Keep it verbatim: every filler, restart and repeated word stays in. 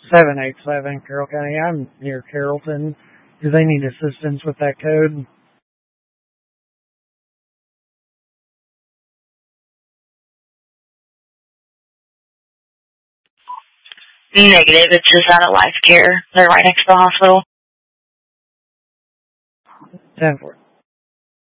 seven eight seven, Carroll County. I'm near Carrollton. Do they need assistance with that code? Negative. It's just out of Life Care. They're right next to the hospital. ten four.